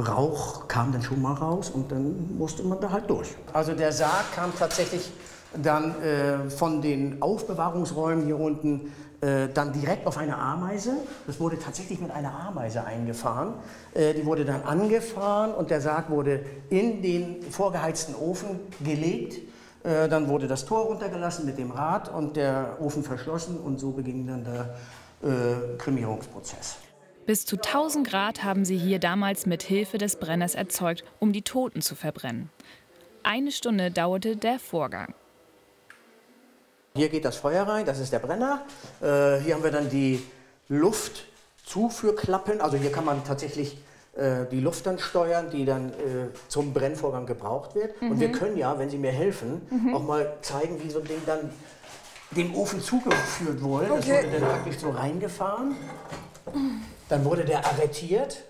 Rauch kam dann schon mal raus und dann musste man da halt durch. Also der Sarg kam tatsächlich dann von den Aufbewahrungsräumen hier unten dann direkt auf eine Ameise. Das wurde tatsächlich mit einer Ameise eingefahren. Die wurde dann angefahren und der Sarg wurde in den vorgeheizten Ofen gelegt. Dann wurde das Tor runtergelassen mit dem Rad und der Ofen verschlossen und so beging dann der Kremierungsprozess. Bis zu 1000 Grad haben sie hier damals mit Hilfe des Brenners erzeugt, um die Toten zu verbrennen. 1 Stunde dauerte der Vorgang. Hier geht das Feuer rein, das ist der Brenner. Hier haben wir dann die Luftzuführklappen. Also hier kann man tatsächlich die Luft dann steuern, die dann zum Brennvorgang gebraucht wird. Und wir können ja, wenn Sie mir helfen, auch mal zeigen, wie so ein Ding dann dem Ofen zugeführt wurde. Das wurde dann praktisch so reingefahren. Dann wurde der arretiert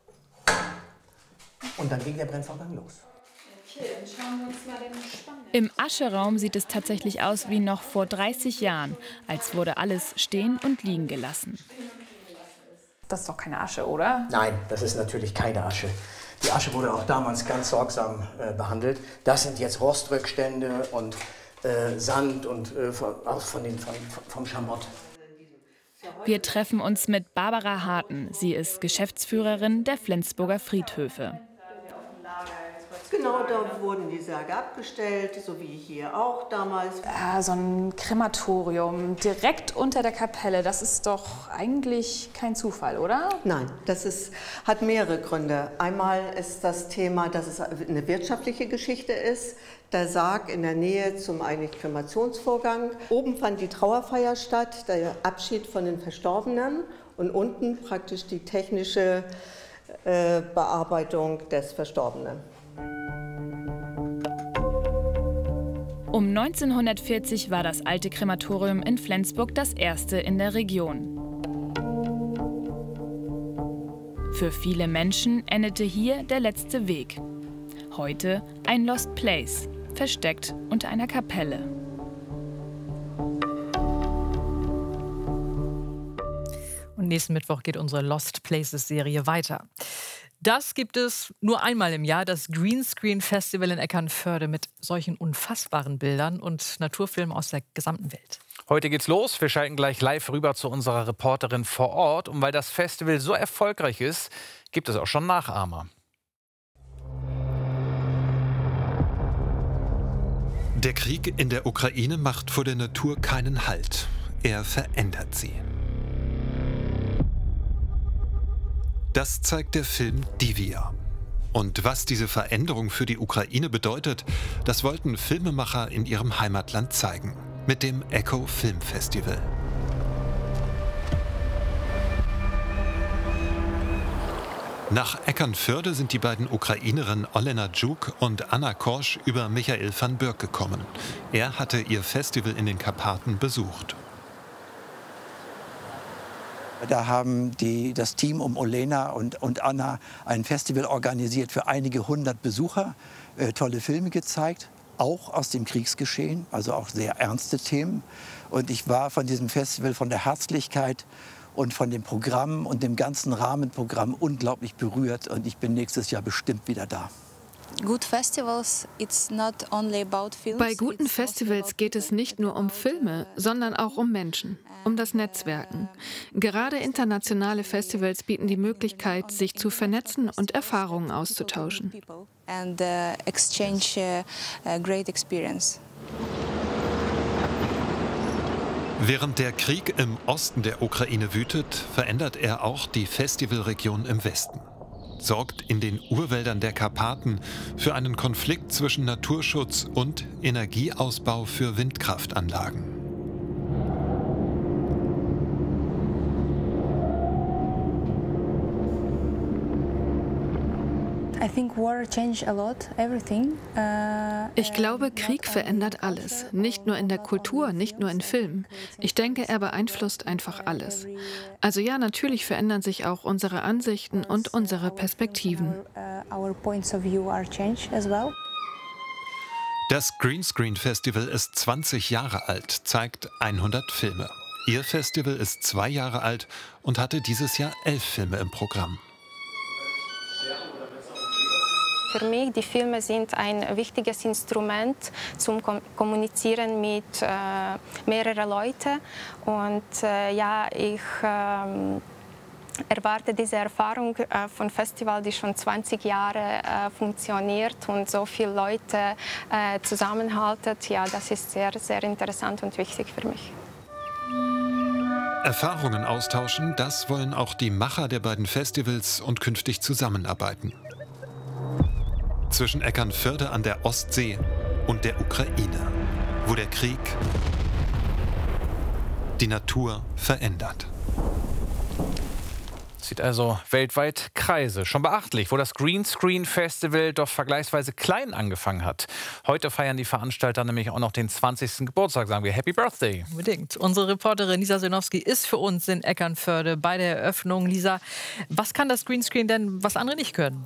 und dann ging der Brennvorgang los. Okay, dann schauen wir uns mal den Spannenden. Im Ascheraum sieht es tatsächlich aus wie noch vor 30 Jahren, als wurde alles stehen und liegen gelassen. Das ist doch keine Asche, oder? Nein, das ist natürlich keine Asche. Die Asche wurde auch damals ganz sorgsam behandelt. Das sind jetzt Rostrückstände und Sand und vom Schamott. Wir treffen uns mit Barbara Harten. Sie ist Geschäftsführerin der Flensburger Friedhöfe. Genau, da wurden die Särge abgestellt, so wie hier auch damals. So ein Krematorium direkt unter der Kapelle, das ist doch eigentlich kein Zufall, oder? Nein, hat mehrere Gründe. Einmal ist das Thema, dass es eine wirtschaftliche Geschichte ist. Der Sarg in der Nähe zum eigentlich Kremationsvorgang. Oben fand die Trauerfeier statt, der Abschied von den Verstorbenen und unten praktisch die technische Bearbeitung des Verstorbenen. Um 1940 war das alte Krematorium in Flensburg das erste in der Region. Für viele Menschen endete hier der letzte Weg. Heute ein Lost Place, versteckt unter einer Kapelle. Und nächsten Mittwoch geht unsere Lost Places-Serie weiter. Das gibt es nur einmal im Jahr, das Greenscreen Festival in Eckernförde mit solchen unfassbaren Bildern und Naturfilmen aus der gesamten Welt. Heute geht's los. Wir schalten gleich live rüber zu unserer Reporterin vor Ort. Und weil das Festival so erfolgreich ist, gibt es auch schon Nachahmer. Der Krieg in der Ukraine macht vor der Natur keinen Halt. Er verändert sie. Das zeigt der Film Divia. Und was diese Veränderung für die Ukraine bedeutet, das wollten Filmemacher in ihrem Heimatland zeigen. Mit dem Echo Film Festival. Nach Eckernförde sind die beiden Ukrainerinnen Olena Djuk und Anna Korsch über Michael van Burg gekommen. Er hatte ihr Festival in den Karpaten besucht. Da haben das Team um Olena und Anna ein Festival organisiert für einige 100 Besucher, tolle Filme gezeigt, auch aus dem Kriegsgeschehen, also auch sehr ernste Themen. Und ich war von diesem Festival, von der Herzlichkeit und von dem Programm und dem ganzen Rahmenprogramm unglaublich berührt. Und ich bin nächstes Jahr bestimmt wieder da. Bei guten Festivals geht es nicht nur um Filme, sondern auch um Menschen, um das Netzwerken. Gerade internationale Festivals bieten die Möglichkeit, sich zu vernetzen und Erfahrungen auszutauschen. Während der Krieg im Osten der Ukraine wütet, verändert er auch die Festivalregion im Westen. Sorgt in den Urwäldern der Karpaten für einen Konflikt zwischen Naturschutz und Energieausbau für Windkraftanlagen. Ich glaube, Krieg verändert alles. Nicht nur in der Kultur, nicht nur in Filmen. Ich denke, er beeinflusst einfach alles. Also ja, natürlich verändern sich auch unsere Ansichten und unsere Perspektiven. Das Greenscreen Festival ist 20 Jahre alt, zeigt 100 Filme. Ihr Festival ist 2 Jahre alt und hatte dieses Jahr 11 Filme im Programm. Für mich, die Filme sind ein wichtiges Instrument zum Kommunizieren mit mehreren Leuten. Und ja, ich erwarte diese Erfahrung von Festival, die schon 20 Jahre funktioniert und so viele Leute zusammenhaltet. Ja, das ist sehr, sehr interessant und wichtig für mich. Erfahrungen austauschen, das wollen auch die Macher der beiden Festivals und künftig zusammenarbeiten. Zwischen Eckernförde an der Ostsee und der Ukraine, wo der Krieg die Natur verändert. Zieht also weltweit Kreise. Schon beachtlich, wo das Greenscreen Festival doch vergleichsweise klein angefangen hat. Heute feiern die Veranstalter nämlich auch noch den 20. Geburtstag. Sagen wir Happy Birthday. Unbedingt. Unsere Reporterin Lisa Senowski ist für uns in Eckernförde bei der Eröffnung. Lisa, was kann das Greenscreen denn, was andere nicht können?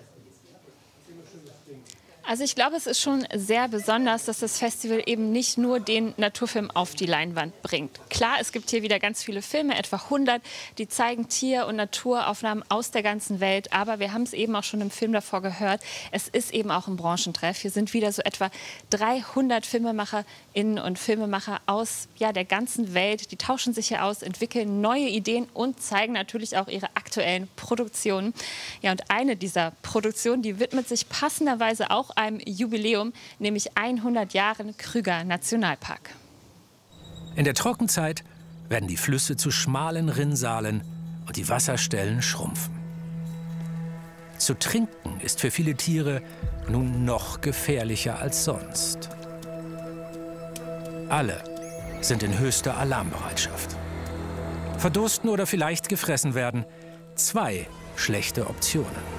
Also ich glaube, es ist schon sehr besonders, dass das Festival eben nicht nur den Naturfilm auf die Leinwand bringt. Klar, es gibt hier wieder ganz viele Filme, etwa 100, die zeigen Tier- und Naturaufnahmen aus der ganzen Welt. Aber wir haben es eben auch schon im Film davor gehört, es ist eben auch ein Branchentreff. Hier sind wieder so etwa 300 FilmemacherInnen und Filmemacher aus der ganzen Welt. Die tauschen sich hier aus, entwickeln neue Ideen und zeigen natürlich auch ihre aktuellen Produktionen. Ja, und eine dieser Produktionen, die widmet sich passenderweise auch einem Jubiläum, nämlich 100 Jahren Krüger Nationalpark. In der Trockenzeit werden die Flüsse zu schmalen Rinnsalen und die Wasserstellen schrumpfen. Zu trinken ist für viele Tiere nun noch gefährlicher als sonst. Alle sind in höchster Alarmbereitschaft. Verdursten oder vielleicht gefressen werden, 2 schlechte Optionen.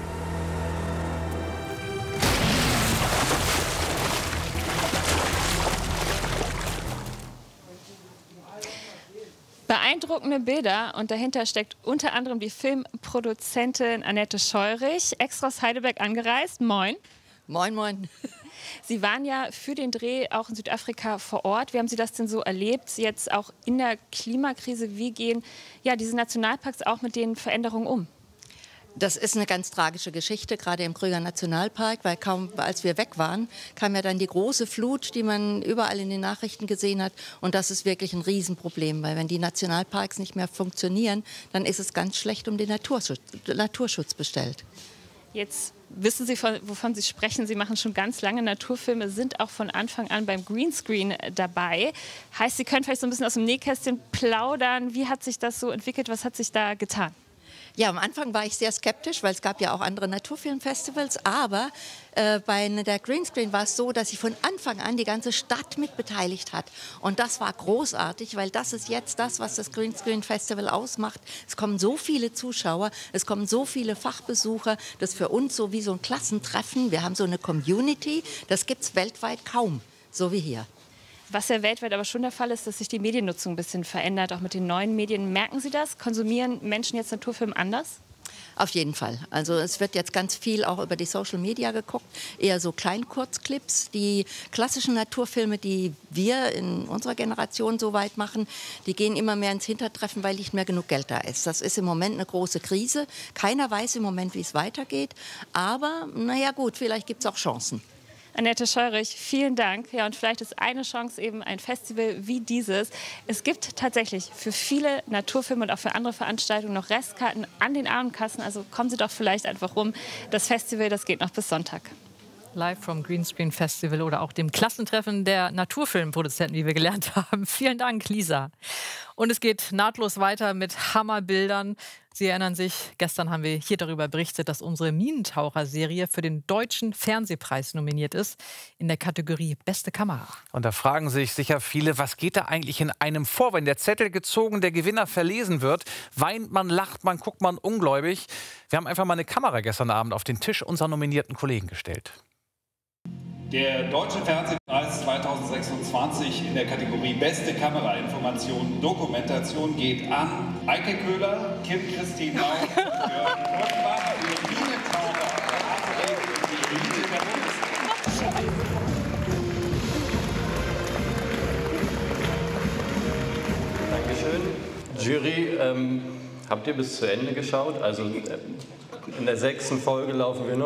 Beeindruckende Bilder und dahinter steckt unter anderem die Filmproduzentin Annette Scheurich, extra aus Heidelberg angereist. Moin. Moin, moin. Sie waren ja für den Dreh auch in Südafrika vor Ort. Wie haben Sie das denn so erlebt, jetzt auch in der Klimakrise? Wie gehen diese Nationalparks auch mit den Veränderungen um? Das ist eine ganz tragische Geschichte, gerade im Krüger Nationalpark, weil kaum als wir weg waren, kam ja dann die große Flut, die man überall in den Nachrichten gesehen hat. Und das ist wirklich ein Riesenproblem, weil wenn die Nationalparks nicht mehr funktionieren, dann ist es ganz schlecht um den Naturschutz bestellt. Jetzt wissen Sie, wovon Sie sprechen. Sie machen schon ganz lange Naturfilme, sind auch von Anfang an beim Greenscreen dabei. Heißt, Sie können vielleicht so ein bisschen aus dem Nähkästchen plaudern. Wie hat sich das so entwickelt? Was hat sich da getan? Ja, am Anfang war ich sehr skeptisch, weil es gab ja auch andere Naturfilmfestivals. Aber bei der Greenscreen war es so, dass sich von Anfang an die ganze Stadt mitbeteiligt hat. Und das war großartig, weil das ist jetzt das, was das Greenscreen Festival ausmacht. Es kommen so viele Zuschauer, es kommen so viele Fachbesucher. Das ist für uns so wie so ein Klassentreffen. Wir haben so eine Community, das gibt es weltweit kaum, so wie hier. Was ja weltweit aber schon der Fall ist, dass sich die Mediennutzung ein bisschen verändert, auch mit den neuen Medien. Merken Sie das? Konsumieren Menschen jetzt Naturfilm anders? Auf jeden Fall. Also es wird jetzt ganz viel auch über die Social Media geguckt, eher so Kleinkurzclips. Die klassischen Naturfilme, die wir in unserer Generation so weit machen, die gehen immer mehr ins Hintertreffen, weil nicht mehr genug Geld da ist. Das ist im Moment eine große Krise. Keiner weiß im Moment, wie es weitergeht. Aber naja gut, vielleicht gibt es auch Chancen. Annette Scheurich, vielen Dank. Ja, und vielleicht ist eine Chance eben ein Festival wie dieses. Es gibt tatsächlich für viele Naturfilme und auch für andere Veranstaltungen noch Restkarten an den Abendkassen. Also kommen Sie doch vielleicht einfach rum. Das Festival, das geht noch bis Sonntag. Live vom Greenscreen Festival oder auch dem Klassentreffen der Naturfilmproduzenten, wie wir gelernt haben. Vielen Dank, Lisa. Und es geht nahtlos weiter mit Hammerbildern. Sie erinnern sich, gestern haben wir hier darüber berichtet, dass unsere Minentaucher-Serie für den Deutschen Fernsehpreis nominiert ist in der Kategorie Beste Kamera. Und da fragen sich sicher viele, was geht da eigentlich in einem vor, wenn der Zettel gezogen, der Gewinner verlesen wird? Weint man, lacht man, guckt man ungläubig? Wir haben einfach mal eine Kamera gestern Abend auf den Tisch unserer nominierten Kollegen gestellt. Der Deutsche Fernsehpreis 2026 in der Kategorie Beste Kamerainformation Dokumentation geht an Eike Köhler, Kim Christine Lau, Jörg Röttbach, die Minentaucher, die Elite der Bundesliga. Dankeschön. Jury, habt ihr bis zu Ende geschaut? Also in der 6. Folge laufen wir noch.